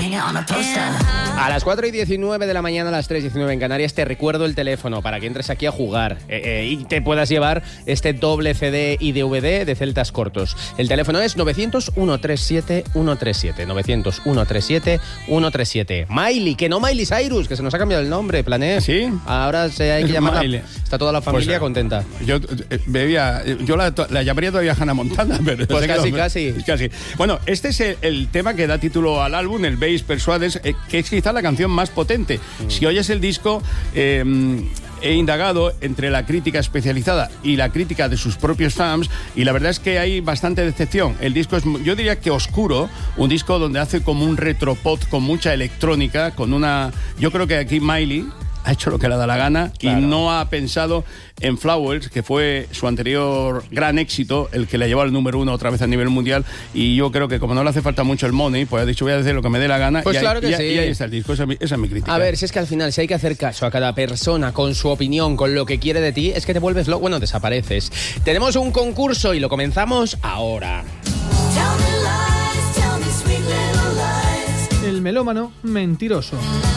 A las 4:19 de la mañana, a las 3:19 en Canarias, te recuerdo el teléfono para que entres aquí a jugar y te puedas llevar este doble CD y DVD de Celtas Cortos. El teléfono es 900-137-137. 900-137-137. Miley, que no Miley Cyrus, que se nos ha cambiado el nombre, Plané. ¿Sí? Ahora hay que llamarla. Está toda la familia contenta. Yo la llamaría todavía Hannah Montana, pero pues casi. Bueno, este es el tema que da título al álbum, el Bass Persuades, que es quizá la canción más potente. Si oyes el disco, he indagado entre la crítica especializada y la crítica de sus propios fans, y la verdad es que hay bastante decepción. El disco es, yo diría que oscuro, un disco donde hace como un retropod con mucha electrónica, yo creo que aquí Miley ha hecho lo que le da la gana, claro, y no ha pensado en Flowers, que fue su anterior gran éxito, el que le llevó al número 1 otra vez a nivel mundial, y yo creo que como no le hace falta mucho el money, pues ha dicho voy a hacer lo que me dé la gana. Pues claro que sí. Y ahí está el disco, esa es mi crítica. A ver, si es que al final, si hay que hacer caso a cada persona con su opinión, con lo que quiere de ti, es que te vuelves loco, bueno, desapareces. Tenemos un concurso y lo comenzamos ahora. El melómano mentiroso.